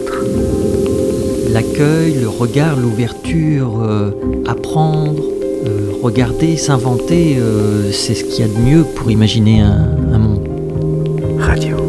autres. L'accueil, le regard, l'ouverture, apprendre, regarder, s'inventer, c'est ce qu'il y a de mieux pour imaginer un monde. Radio.